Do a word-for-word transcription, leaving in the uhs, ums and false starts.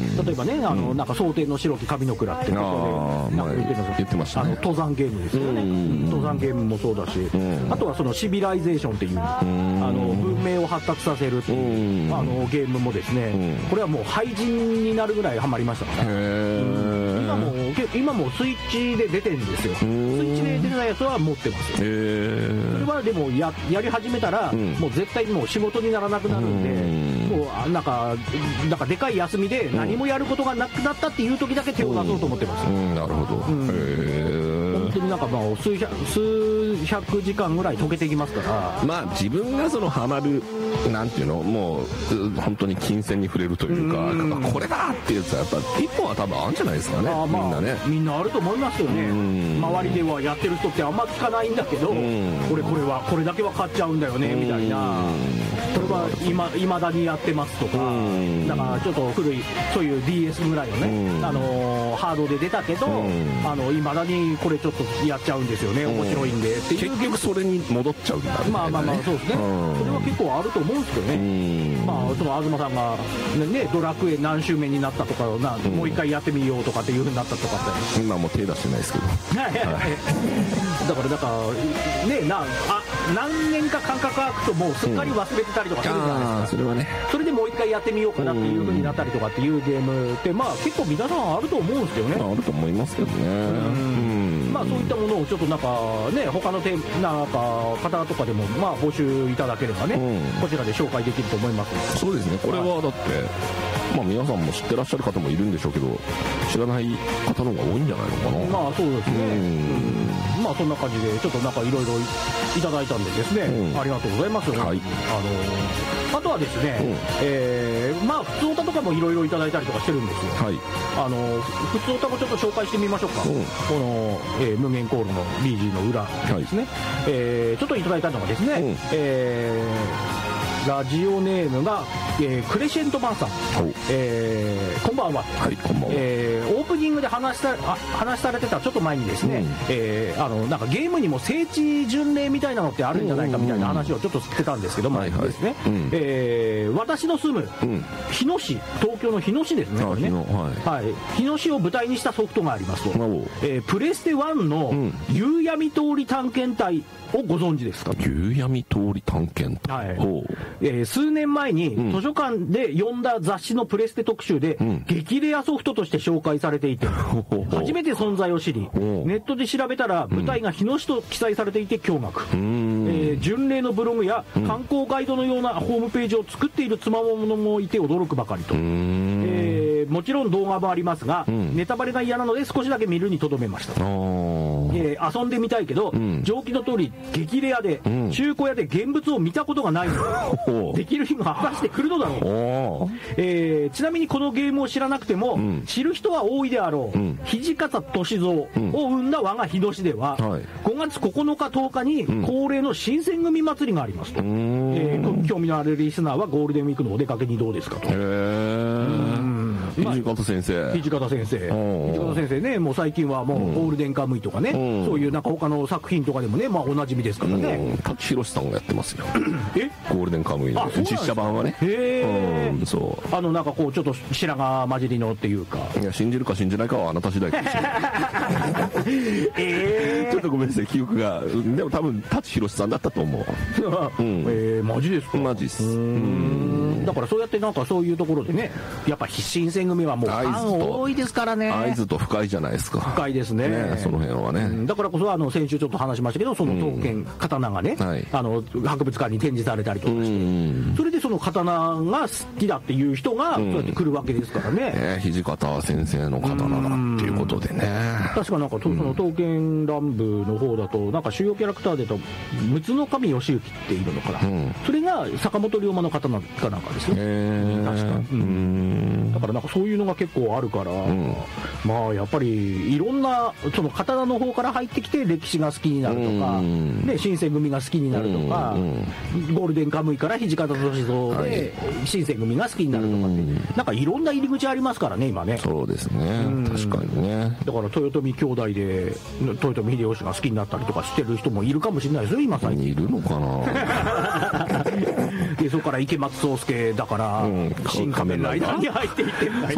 例えばね、あの、うん、なんか蒼天の白き神の蔵ってことで、なんか言ってます、 言ってましたね。 あの、登山ゲームですよね。登山ゲームもそうだし、あとはそのシビライゼーションっていう、あの、文明を発達させるっていう、あの、ゲームもですね、これはもう廃人になるぐらいハマりましたから、今も、今もスイッチで出てるんですよ。スイッチで出てたやつは持ってますよ。それはでもや、やり始めたら、もう絶対もう仕事にならなくなるんで、もうなんか、なんかでかい休みで何もやることがなくなったっていう時だけ手を出そうと思ってます。 なるほど。 本当になんかまあ数百、数百時間ぐらい溶けていきますから。 まあ自分がそのハマる、なんていうの、もう本当に金銭に触れるというか、うん、これだっていうやつはやっぱ一本は多分あるんじゃないですかね。あ、まあ、みんなね。 みんなあると思いますよね。周りではやってる人ってあんま聞かないんだけど、俺これはこれだけは買っちゃうんだよねみたいな。それは今未だにやってますとか、だからちょっと古いそういう ディーエス ぐらいのね、あのハードで出たけど、あの未だにこれちょっとやっちゃうんですよね。面白いんでっていう。 結局それに戻っちゃうんだみたいなね。 まあまあまあそうですね。それは結構あると思うんですけどね。まあその東さんがねドラクエ何周目になったとかな、もう一回やってみようとかっていう風になったとかって。 今もう手出してないですけど。 だからだからねなあ何年か間隔空くともうすっかり忘れてたりとかするじゃないですか。それはね。それでもう一回やってみようかなっていう風になったりとかっていうゲームってまあ結構皆さんあると思うんですけどね。 あると思いますけどね。 まあそういったものをちょっとなんかね他のテーなんか方とかでもまあ募集いただければね、こちらで紹介できると思います。 そうですね。これはだってまあ皆さんも知ってらっしゃる方もいるんでしょうけど、知らない方の方が多いんじゃないのかな。 まあそうですね。うん、まあそんな感じでちょっとなんかいろいろいただいたんでですね、うん、ありがとうございます。はい、あのー、あとはですね、うん、えー、まあ普通歌とかもいろいろいただいたりとかしてるんですよ。はい、あのー、普通歌もちょっと紹介してみましょうか。うん、この、えー、無限コールの ビージー の裏ですね。はい、えー、ちょっといただいたのがですね、うん、えー、ラジオネームが、えー、クレシェントマンさん、えー、こんばんは。はい、こんばんは。えー、オープニングで話したあ話されてたちょっと前にですね、うん、えー、あのなんかゲームにも聖地巡礼みたいなのってあるんじゃないかみたいな話をちょっとしてたんですけどもですね、えー、私の住む、うん、日野市、東京の日野市ですね。これね、はい、はい、日野市を舞台にしたソフトがありますと、えー、プレステワンの夕闇通り探検隊をご存知ですか。 夕闇通り探検隊、はい、 えー、数年前に図書館で読んだ雑誌のプレステ特集で、うん、激レアソフトとして紹介されていて、うん、初めて存在を知り、ネットで調べたら舞台が日野市と記載されていて驚愕、うん、えー、巡礼のブログや観光ガイドのようなホームページを作っているつまものもいて驚くばかりと、うん、えー、もちろん動画もありますが、うん、ネタバレが嫌なので少しだけ見るにとどめました。えー、遊んでみたいけど、うん、上記の通り激レアで、うん、中古屋で現物を見たことがないのでできる日が果たして来るのだろう。えー、ちなみにこのゲームを知らなくても、うん、知る人は多いであろう、うん、土方歳三を生んだ我が日野市では、うん、ごがつここのかとおかに恒例の新選組祭りがありますと、うん、えー、興味のあるリスナーはゴールデンウィークのお出かけにどうですかと。へー、 土方先生、 土方先生土方先生ね、もう最近はもうゴールデンカムイとかね、うん、そういうなんか他の作品とかでもね、まあおなじみですからね。 舘ひろしさんがやってますよえゴールデンカムイの実写版はね。 へえ、うん、そう、あのなんかこうちょっと白髪混じりのっていうか、 いや信じるか信じないかはあなた次第ですよえー、ちょっとごめんなさい、記憶が。でも多分舘ひろしさんだったと思う、 うん、えー、マジですか。 マジっす。うーん、だからそうやってなんかそういうところでね、やっぱ新選組はもうファン多いですからね。 会津と深いじゃないですか。 深いですね、 ね、その辺はね、うん、 だからこそあの先週ちょっと話しましたけど、その刀剣、刀がね、はい、あの博物館に展示されたりとかして、うん、それでその刀が好きだっていう人がそうやって来るわけですからね、 うん、土方先生の刀だっていうことでね、 確かなんかその刀剣乱舞の方だとなんか主要キャラクターでと陸奥神義行っているのかな、うん、それが坂本龍馬の刀かなんかですね、確か、うん、だからなんかそういうのが結構あるから、うん、まあやっぱりいろんなその刀の方から入ってきて歴史が好きになるとか、うん、ね、新選組が好きになるとか、うん、ゴールデンカムイから土方歳三で新選組が好きになるとかって、うん、なんかいろんな入り口ありますからね今ね。 そうですね、うん、確かにね。 だから豊臣兄弟で豊臣秀吉が好きになったりとかしてる人もいるかもしれないですよ今最近。 いるのかなでそこから池松壮亮だから、うん、新仮面ライダーに入っていってみたいな。